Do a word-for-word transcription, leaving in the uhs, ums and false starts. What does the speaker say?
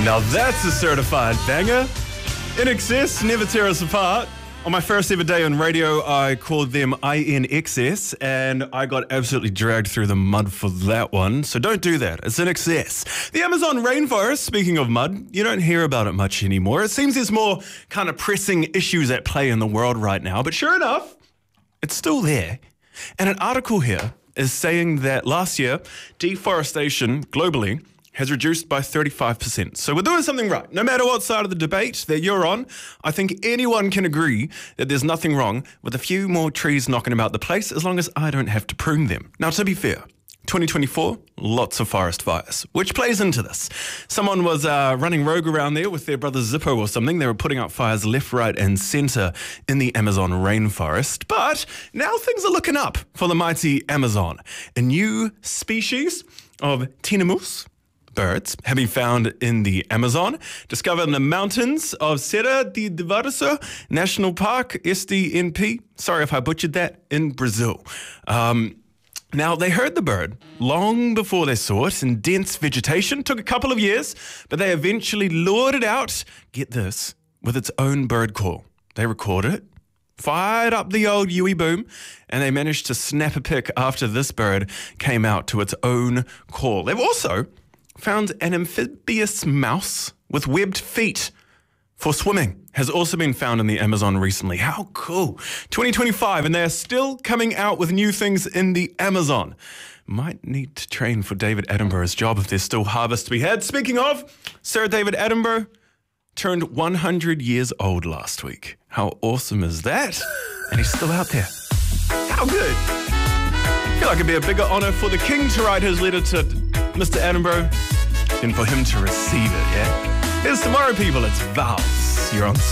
Now that's a certified banger. I N X S, Never Tear Us Apart. On my first ever day on radio, I called them I N X S, and I got absolutely dragged through the mud for that one. So don't do that. It's I N X S. The Amazon rainforest, speaking of mud, you don't hear about it much anymore. It seems there's more kind of pressing issues at play in the world right now. But sure enough, it's still there. And an article here is saying that last year, deforestation globally has reduced by thirty-five percent. So we're doing something right. No matter what side of the debate that you're on, I think anyone can agree that there's nothing wrong with a few more trees knocking about the place as long as I don't have to prune them. Now, to be fair, twenty twenty-four, lots of forest fires, which plays into this. Someone was uh, running rogue around there with their brother Zippo or something. They were putting out fires left, right, and centre in the Amazon rainforest. But now things are looking up for the mighty Amazon. A new species of tinamous birds have been found in the Amazon, discovered in the mountains of Serra de Diverso National Park, S D N P. Sorry if I butchered that, in Brazil. Um, now, they heard the bird long before they saw it in dense vegetation. Took a couple of years, but they eventually lured it out, get this, with its own bird call. They recorded it, fired up the old Yui boom, and they managed to snap a pic after this bird came out to its own call. They've also found an amphibious mouse with webbed feet for swimming. Has also been found in the Amazon recently. How cool. twenty twenty-five, and they are still coming out with new things in the Amazon. Might need to train for David Attenborough's job if there's still harvest to be had. Speaking of, Sir David Attenborough turned one hundred years old last week. How awesome is that? And he's still out there. How good. I feel like it'd be a bigger honour for the king to write his letter to Mister Attenborough than for him to receive it, yeah? Here's tomorrow, people. It's Vals. You're on